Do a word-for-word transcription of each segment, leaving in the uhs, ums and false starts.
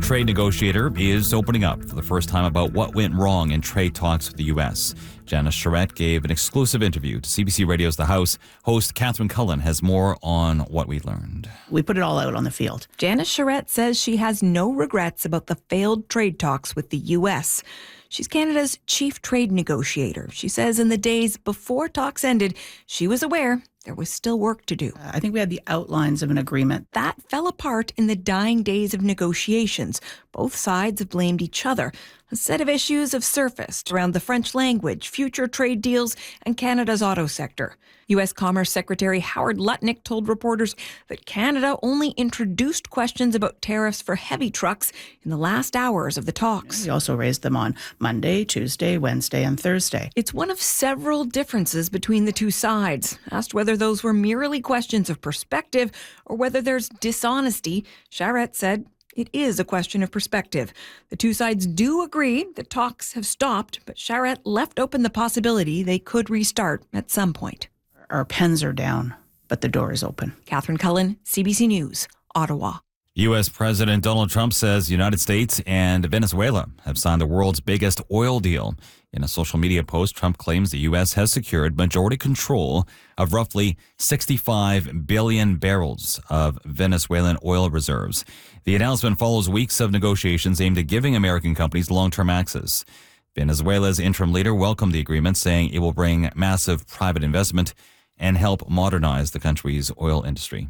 trade negotiator is opening up for the first time about what went wrong in trade talks with the U S. Janice Charette gave an exclusive interview to C B C Radio's The House. Host Catherine Cullen has more on what we learned. We put it all out on the field. Janice Charette says she has no regrets about the failed trade talks with the U S. She's Canada's chief trade negotiator. She says in the days before talks ended, she was aware there was still work to do. I think we had the outlines of an agreement. That fell apart in the dying days of negotiations. Both sides have blamed each other. A set of issues have surfaced around the French language, future trade deals, and Canada's auto sector. U S. Commerce Secretary Howard Lutnick told reporters that Canada only introduced questions about tariffs for heavy trucks in the last hours of the talks. We also raised them on Monday, Tuesday, Wednesday, and Thursday. It's one of several differences between the two sides. Asked whether those were merely questions of perspective or whether there's dishonesty, Charette said it is a question of perspective. The two sides do agree that talks have stopped, but Charette left open the possibility they could restart at some point. Our pens are down, but the door is open. Catherine Cullen, C B C News, Ottawa. U S. President Donald Trump says the United States and Venezuela have signed the world's biggest oil deal. In a social media post, Trump claims the U S has secured majority control of roughly sixty-five billion barrels of Venezuelan oil reserves. The announcement follows weeks of negotiations aimed at giving American companies long-term access. Venezuela's interim leader welcomed the agreement, saying it will bring massive private investment and help modernize the country's oil industry.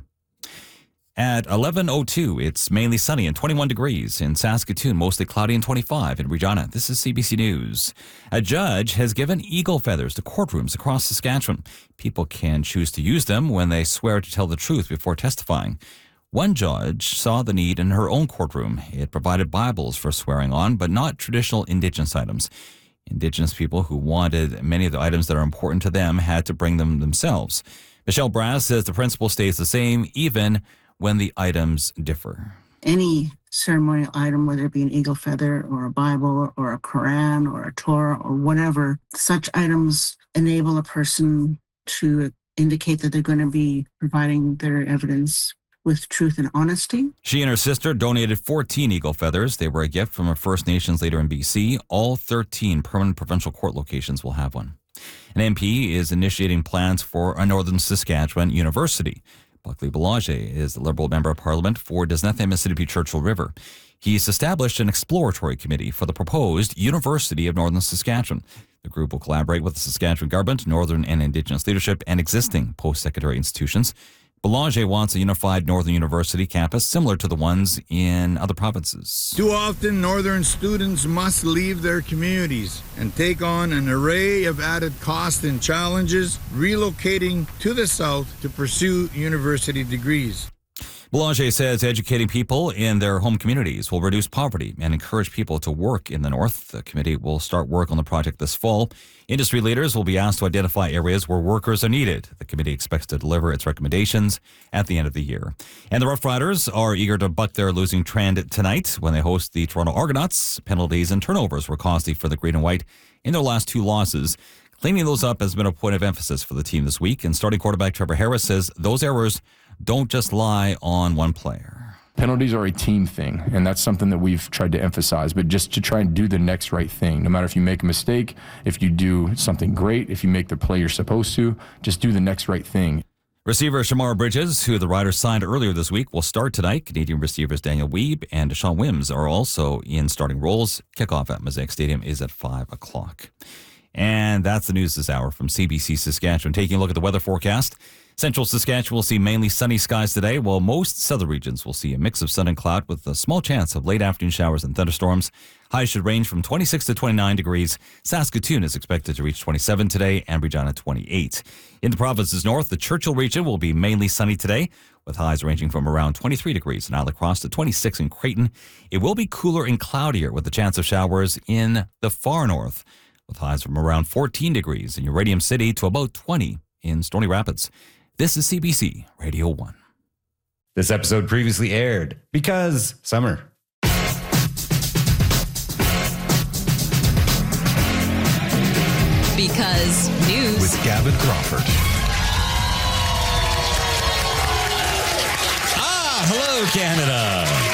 At eleven oh two, it's mainly sunny and twenty-one degrees. In Saskatoon, mostly cloudy and twenty-five. In Regina, this is C B C News. A judge has given eagle feathers to courtrooms across Saskatchewan. People can choose to use them when they swear to tell the truth before testifying. One judge saw the need in her own courtroom. It provided Bibles for swearing on, but not traditional Indigenous items. Indigenous people who wanted many of the items that are important to them had to bring them themselves. Michelle Brass says the principle stays the same even when the items differ. Any ceremonial item, whether it be an eagle feather or a Bible or a Quran or a Torah or whatever, such items enable a person to indicate that they're going to be providing their evidence with truth and honesty. She and her sister donated fourteen eagle feathers. They were a gift from a First Nations leader in B C. All thirteen permanent provincial court locations will have one. An M P is initiating plans for a Northern Saskatchewan university. Buckley Boulanger is the Liberal Member of Parliament for Disnetham-Mississippi-Churchill River. He's established an exploratory committee for the proposed University of Northern Saskatchewan. The group will collaborate with the Saskatchewan government, Northern and Indigenous leadership, and existing post-secondary institutions. Boulanger wants a unified Northern University campus similar to the ones in other provinces. Too often, Northern students must leave their communities and take on an array of added costs and challenges, relocating to the South to pursue university degrees. Boulanger says educating people in their home communities will reduce poverty and encourage people to work in the North. The committee will start work on the project this fall. Industry leaders will be asked to identify areas where workers are needed. The committee expects to deliver its recommendations at the end of the year. And the Rough Riders are eager to buck their losing trend tonight when they host the Toronto Argonauts. Penalties and turnovers were costly for the Green and White in their last two losses. Cleaning those up has been a point of emphasis for the team this week, and starting quarterback Trevor Harris says those errors don't just lie on one player. Penalties are a team thing, and that's something that we've tried to emphasize, but just to try and do the next right thing. No matter if you make a mistake, if you do something great, if you make the play you're supposed to, just do the next right thing. Receiver Shamar Bridges, who the Riders signed earlier this week, will start tonight. Canadian receivers Daniel Weeb and Deshaun Wims are also in starting roles. Kickoff at Mosaic Stadium is at five o'clock. And that's the news this hour from C B C Saskatchewan. Taking a look at the weather forecast. Central Saskatchewan will see mainly sunny skies today, while most southern regions will see a mix of sun and cloud with a small chance of late afternoon showers and thunderstorms. Highs should range from twenty-six to twenty-nine degrees. Saskatoon is expected to reach twenty-seven today and Regina twenty-eight. In the provinces north, the Churchill region will be mainly sunny today, with highs ranging from around twenty-three degrees in Isle Cross to twenty-six in Creighton. It will be cooler and cloudier with a chance of showers in the far north, with highs from around fourteen degrees in Uranium City to about twenty in Stony Rapids. This is C B C Radio one. This episode previously aired because summer. Because news. With Gavin Crawford. Ah, hello, Canada.